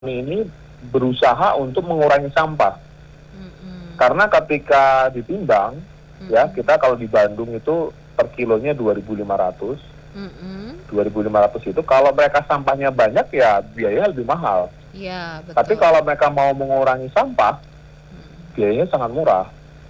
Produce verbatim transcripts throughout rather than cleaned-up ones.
ini berusaha untuk mengurangi sampah. Mm-mm. Karena ketika ditimbang, ya Mm-mm. kita kalau di Bandung itu per kilonya dua ribu lima ratus. Mm-mm. dua ribu lima ratus itu kalau mereka sampahnya banyak ya biayanya lebih mahal. Ya, Tapi betul. kalau mereka mau mengurangi sampah, biayanya sangat murah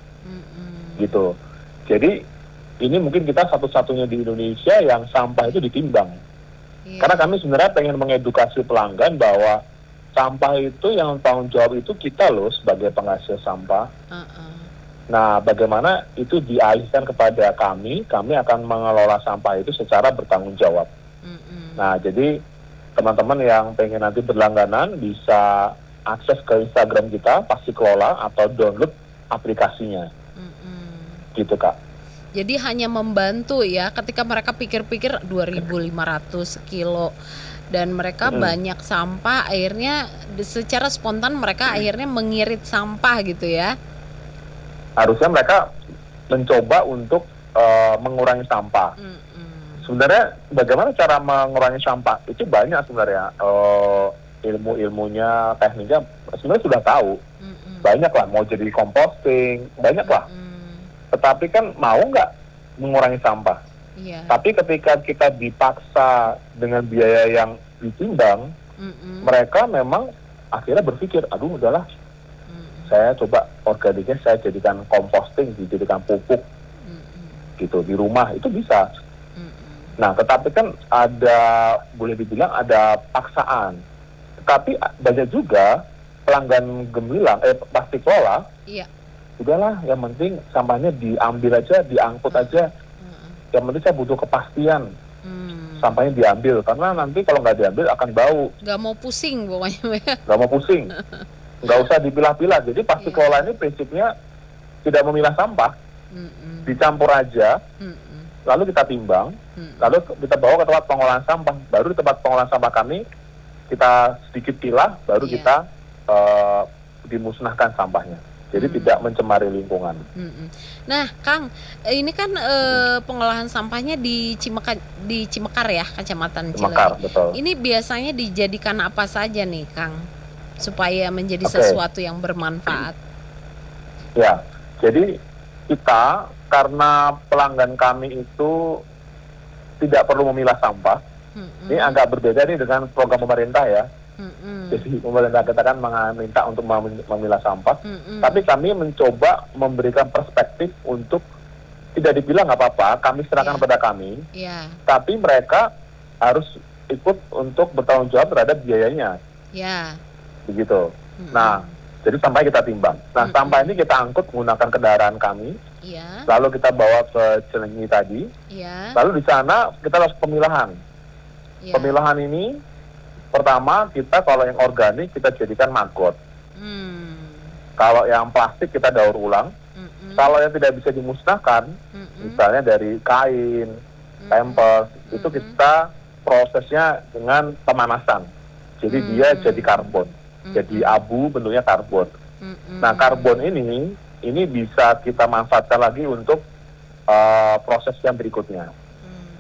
Mm-mm. gitu. Jadi ini mungkin kita satu-satunya di Indonesia yang sampah itu ditimbang. Iya. Karena kami sebenarnya pengen mengedukasi pelanggan bahwa sampah itu yang tanggung jawab itu kita loh sebagai penghasil sampah. Uh-uh. Nah, bagaimana itu dialihkan kepada kami, kami akan mengelola sampah itu secara bertanggung jawab. Mm-mm. Nah, jadi teman-teman yang pengen nanti berlangganan bisa akses ke Instagram kita, Pasti Kelola, atau download aplikasinya. Mm-mm. Gitu, Kak. Jadi hanya membantu ya ketika mereka pikir-pikir dua ribu lima ratus kilo dan mereka Mm. banyak sampah, akhirnya di- secara spontan mereka akhirnya mengirit sampah gitu ya. Harusnya mereka mencoba untuk uh, mengurangi sampah. Mm-mm. Sebenarnya bagaimana cara mengurangi sampah? Itu banyak sebenarnya uh, ilmu-ilmunya, tekniknya sebenarnya sudah tahu. Mm-mm. Banyak lah, mau jadi composting, banyak lah. Mm-mm. Tetapi kan mau nggak mengurangi sampah? Iya. Tapi ketika kita dipaksa dengan biaya yang ditimbang, Mm-mm. mereka memang akhirnya berpikir, aduh udahlah, Mm-mm. saya coba organiknya saya jadikan composting, dijadikan pupuk Mm-mm. gitu di rumah, itu bisa. Mm-mm. Nah, tetapi kan ada, boleh dibilang ada paksaan. Tetapi banyak juga pelanggan gemilang, eh Pasti Kelola, Iya. udahlah yang penting sampahnya diambil aja, diangkut aja. Mm-mm. Yang penting saya butuh kepastian Mm. sampahnya diambil, karena nanti kalau nggak diambil akan bau, Gak mau pusing pokoknya ya. nggak mau pusing, nggak usah dipilah-pilah. Jadi Pasti Iya. Kelola ini prinsipnya tidak memilah sampah, Mm-mm. dicampur aja, Mm-mm. lalu kita timbang, Mm-mm. lalu kita bawa ke tempat pengolahan sampah. Baru di tempat pengolahan sampah kami kita sedikit pilah, baru Iya. kita uh, dimusnahkan sampahnya. Jadi Hmm. tidak mencemari lingkungan. Mm-mm. Nah, Kang, eh, ini kan eh, pengolahan sampahnya di Cimekar, di Cimekar ya, Kecamatan Mekar, Cileunyi. betul. Ini biasanya dijadikan apa saja nih, Kang, supaya menjadi Oke. sesuatu yang bermanfaat? Ya, jadi kita karena pelanggan kami itu tidak perlu memilah sampah. Mm-mm. Ini agak berbeda nih dengan program pemerintah ya. Mm-mm. Jadi pemerintah kita kan meminta untuk mem- memilah sampah. Mm-mm. Tapi kami mencoba memberikan perspektif untuk tidak dibilang nggak apa-apa, kami serahkan Iya. pada kami. Ya, Tapi mereka harus ikut untuk bertanggung jawab terhadap biayanya, ya. begitu. Mm-mm. Nah, jadi sampah kita timbang. Nah, Mm-mm. sampah ini kita angkut menggunakan kendaraan kami, Ya, lalu kita bawa ke Cileunyi tadi, ya, lalu di sana kita lakukan pemilahan. ya. Pemilahan ini, pertama kita kalau yang organik kita jadikan maggot. Hmm. Kalau yang plastik kita daur ulang. Mm-mm. Kalau yang tidak bisa dimusnahkan, Mm-mm. misalnya dari kain, Mm-mm. pampers, itu Mm-mm. kita prosesnya dengan pemanasan. Jadi Mm. dia jadi karbon, Mm-mm. jadi abu bentuknya karbon. Mm-mm. Nah, karbon ini ini bisa kita manfaatkan lagi untuk uh, proses yang berikutnya, Hmm.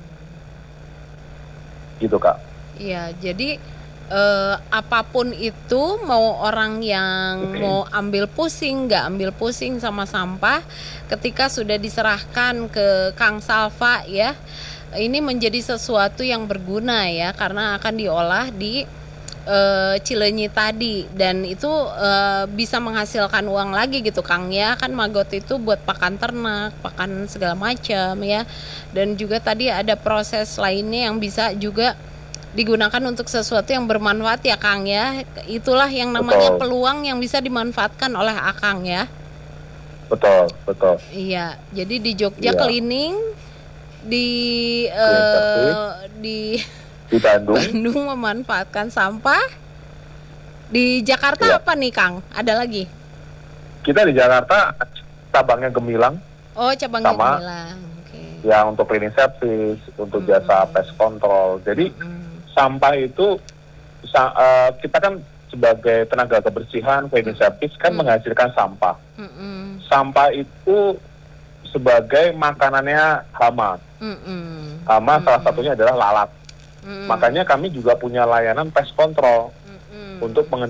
gitu Kak. Iya, jadi eh, apapun itu, mau orang yang mau ambil pusing, nggak ambil pusing sama sampah, ketika sudah diserahkan ke Kang Salva ya, ini menjadi sesuatu yang berguna ya, karena akan diolah di eh, Cileunyi tadi, dan itu eh, bisa menghasilkan uang lagi gitu Kang ya. Kan maggot itu buat pakan ternak, pakan segala macam ya, dan juga tadi ada proses lainnya yang bisa juga digunakan untuk sesuatu yang bermanfaat ya Kang ya. Itulah yang namanya Betul. peluang yang bisa dimanfaatkan oleh Akang ya. Betul, betul. Iya, jadi di Jogja Iya. cleaning, di Clean service. eh, di Di Bandung, Bandung memanfaatkan sampah. Di Jakarta Iya. apa nih Kang? Ada lagi? kita di Jakarta cabangnya Gemilang, Oh, cabangnya Sama. Gemilang. Oke. yang untuk cleaning service, untuk Mm-mm. jasa pest control. Jadi Mm-mm. sampah itu sa- eh, kita kan sebagai tenaga kebersihan, cleaning service kan Mm. menghasilkan sampah. Mm-mm. Sampah itu sebagai makanannya hama. Mm-mm. Hama Mm-mm. salah satunya adalah lalat. Mm-mm. Makanya kami juga punya layanan pest control. Mm-mm. untuk